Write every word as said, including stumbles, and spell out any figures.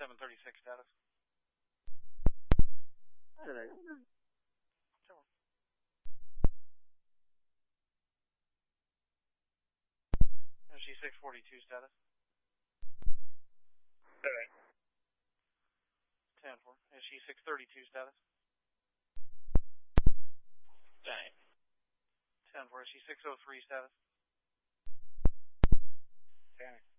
seven thirty-six status. S G six forty-two status. Alright. ten four. S G six thirty-two status. Alright. ten four. S G six oh three status. Alright.